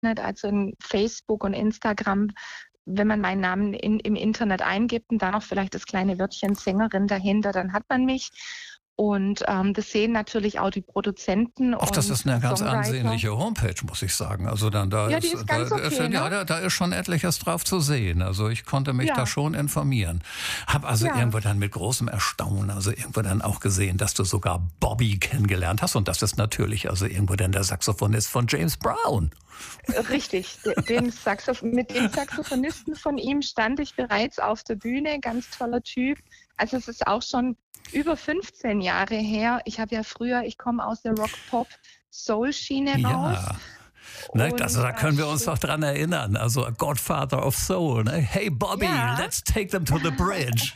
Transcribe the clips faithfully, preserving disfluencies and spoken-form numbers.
also in Facebook und Instagram, wenn man meinen Namen in, im Internet eingibt und dann noch vielleicht das kleine Wörtchen Sängerin dahinter, dann hat man mich. Und ähm, das sehen natürlich auch die Produzenten. Ach, das und ist eine ganz Songwriter. ansehnliche Homepage, muss ich sagen. Also dann da Ja, ist, die ist da, ganz okay, ist, ne? ja, da, da ist schon etliches drauf zu sehen. Also ich konnte mich Ja. da schon informieren. Hab also Ja. irgendwo dann mit großem Erstaunen, also irgendwo dann auch gesehen, dass du sogar Bobby kennengelernt hast. Und das ist natürlich also irgendwo dann der Saxophonist von James Brown. Richtig, den Saxoph- mit dem Saxophonisten von ihm stand ich bereits auf der Bühne, ganz toller Typ. Also es ist auch schon über fünfzehn Jahre her. Ich habe ja früher, ich komme aus der Rock-Pop-Soul-Schiene raus. Ja. Ne, Und, also da können wir äh, uns doch dran erinnern. Also Godfather of Soul. Ne? Hey Bobby, Ja. let's take them to the bridge.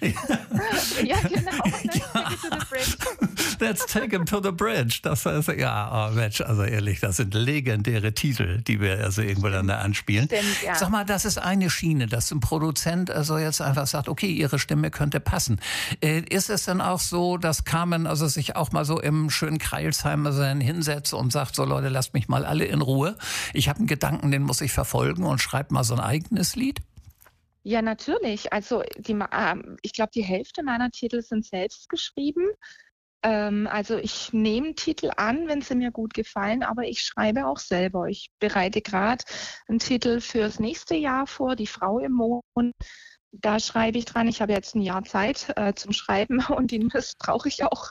Ja, genau. Let's Ja. take it to the bridge. Let's take him to the bridge. Das ist, ja, oh Mensch, also ehrlich, das sind legendäre Titel, die wir also irgendwo dann da anspielen. Stimmt, ja. Sag mal, das ist eine Schiene, dass ein Produzent also jetzt einfach sagt, okay, Ihre Stimme könnte passen. Äh, ist es denn auch so, dass Carmen also sich auch mal so im schönen Kreilsheim also dann hinsetzt und sagt, so Leute, lasst mich mal alle in Ruhe. Ich habe einen Gedanken, den muss ich verfolgen und schreibe mal so ein eigenes Lied? Ja, natürlich. Also die, ähm, ich glaube, die Hälfte meiner Titel sind selbst geschrieben. Ähm, also ich nehme Titel an, wenn sie mir gut gefallen, aber ich schreibe auch selber. Ich bereite gerade einen Titel fürs nächste Jahr vor, Die Frau im Mond. Da schreibe ich dran. Ich habe jetzt ein Jahr Zeit äh, zum Schreiben und den brauche ich auch.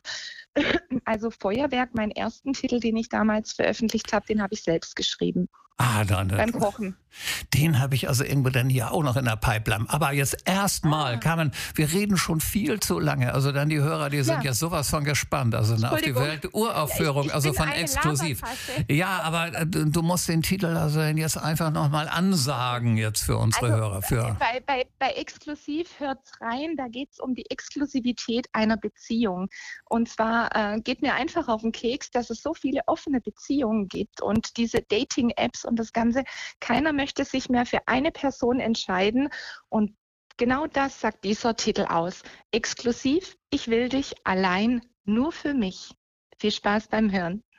Also Feuerwerk, meinen ersten Titel, den ich damals veröffentlicht habe, den habe ich selbst geschrieben. Ah, dann, Beim Kochen. Den habe ich also irgendwo dann hier auch noch in der Pipeline. Aber jetzt erstmal, Ah. Carmen, wir reden schon viel zu lange. Also dann die Hörer, die sind Ja. jetzt sowas von gespannt. Also auf die Entschuldigung. Welturaufführung, Ich- ich also bin von eine exklusiv. Labertasse. Ja, aber äh, du du musst den Titel also jetzt einfach nochmal ansagen jetzt für unsere Also, Hörer. Für Bei, bei, bei Exklusiv hört's rein, da geht's um die Exklusivität einer Beziehung. Und zwar äh, geht mir einfach auf den Keks, dass es so viele offene Beziehungen gibt und diese Dating-Apps und das Ganze. Keiner möchte sich mehr für eine Person entscheiden. Und genau das sagt dieser Titel aus. Exklusiv, ich will dich allein nur für mich. Viel Spaß beim Hören.